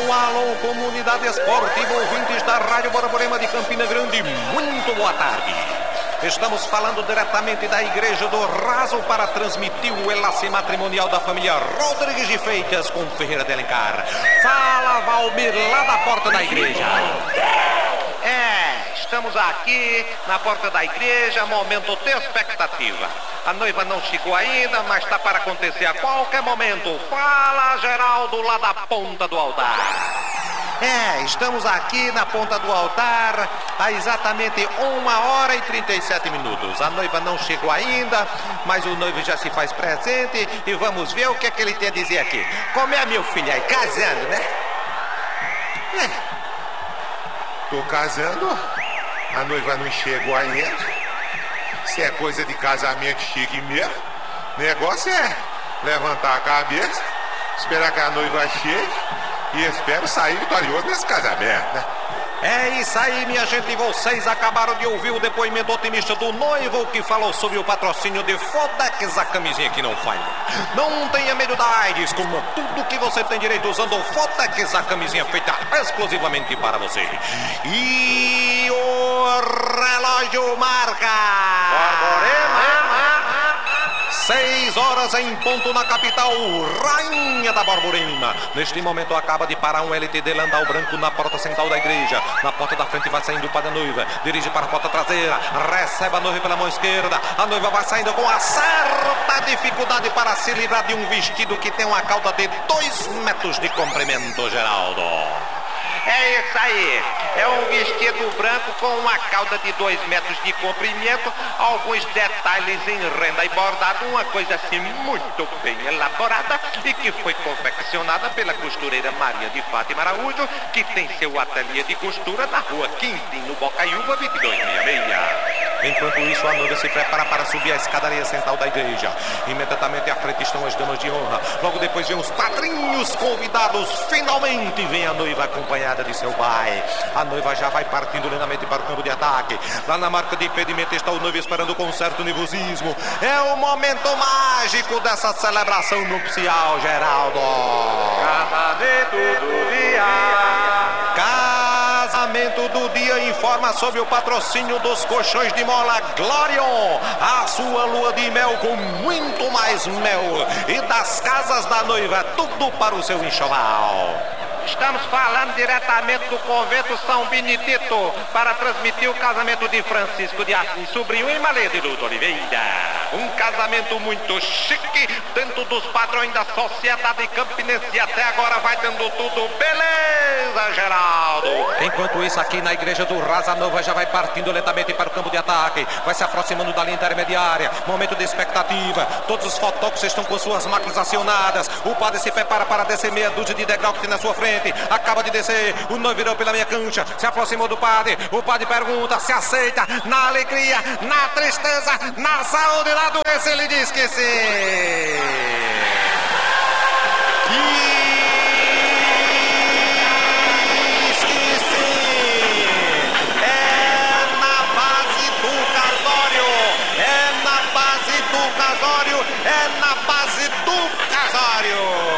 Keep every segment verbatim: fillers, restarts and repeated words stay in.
alô, comunidade esportiva, ouvintes da Rádio Borborema de Campina Grande, muito boa tarde. Estamos falando diretamente da Igreja do Raso para transmitir o enlace matrimonial da família Rodrigues de Freitas com Ferreira de Alencar. Fala, Valmir, lá da porta da igreja. É, estamos aqui na porta da igreja, momento de expectativa. A noiva não chegou ainda, mas está para acontecer a qualquer momento. Fala, Geraldo, lá da ponta do altar. É, estamos aqui na ponta do altar há exatamente uma hora e trinta e sete minutos. A noiva não chegou ainda, mas o noivo já se faz presente e vamos ver o que é que ele tem a dizer aqui. Como é, meu filho aí? Casando, né? É. Tô casando, a noiva não chegou ainda. Se é coisa de casamento chique mesmo, negócio é levantar a cabeça, esperar que a noiva chegue e espero sair vitorioso nesse casamento, né? É isso aí, minha gente. Vocês acabaram de ouvir o depoimento otimista do noivo que falou sobre o patrocínio de Fodex, a camisinha que não falha. Não tenha medo da AIDS, como tudo que você tem direito usando o Fodex, a camisinha feita exclusivamente para você. E o relógio marca Borborema. Seis horas em ponto na capital, rainha da Borborema. Neste momento acaba de parar um L T D Landau branco na porta central da igreja. Na porta da frente vai saindo o pai da noiva. Dirige para a porta traseira, recebe a noiva pela mão esquerda. A noiva vai saindo com uma certa dificuldade para se livrar de um vestido que tem uma cauda de dois metros de comprimento, Geraldo. É isso aí, é um vestido branco com uma cauda de dois metros de comprimento, alguns detalhes em renda e bordado, uma coisa assim muito bem elaborada e que foi confeccionada pela costureira Maria de Fátima Araújo, que tem seu ateliê de costura na rua Quintim, no Bocaiúva, vinte e dois sessenta e seis. Enquanto isso, a noiva se prepara para subir a escadaria central da igreja. Imediatamente à frente estão as damas de honra. Logo depois vem os padrinhos convidados. Finalmente vem a noiva acompanhada de seu pai. A noiva já vai partindo lentamente para o campo de ataque. Lá na marca de impedimento está o noivo esperando com certo nervosismo. É o momento mágico dessa celebração nupcial, Geraldo. Casamento do dia. Casamento do dia informa sobre o patrocínio dos colchões de mola Glorion, a sua lua de mel com muito mais mel, e das casas da noiva, tudo para o seu enxoval. Estamos falando diretamente do convento São Benedito para transmitir o casamento de Francisco de Assis, sobrinho e Malê de Ludo Oliveira. Um casamento muito chique, dentro dos padrões da sociedade campinense, e até agora vai dando tudo beleza, Geraldo. Enquanto isso, aqui na igreja do Raso, a noiva já vai partindo lentamente para o campo de ataque, vai se aproximando da linha intermediária. Momento de expectativa, todos os fotógrafos estão com suas máquinas acionadas. O padre se prepara para descer meia dúzia de degrau que tem na sua frente. Acaba de descer, o noivo virou pela minha cancha, se aproximou do padre. O padre pergunta se aceita na alegria, na tristeza, na saúde, na doença. Ele diz que sim. Diz que sim. É na base do casório, é na base do casório, é na base do casório.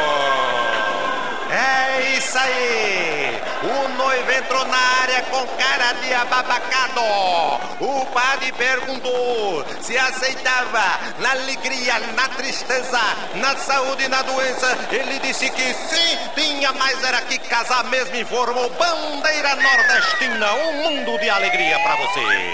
É isso aí! O noivo entrou na área com cara de ababacado. O padre perguntou se aceitava na alegria, na tristeza, na saúde e na doença. Ele disse que sim, tinha, mas era que casar mesmo, informou Bandeira Nordestina, um mundo de alegria pra você.